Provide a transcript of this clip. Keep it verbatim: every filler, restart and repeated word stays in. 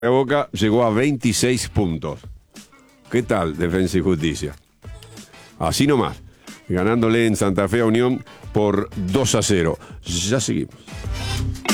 Boca llegó a veintiséis puntos. ¿Qué tal Defensa y Justicia? Así nomás, ganándole en Santa Fe a Unión por dos a cero. Ya seguimos.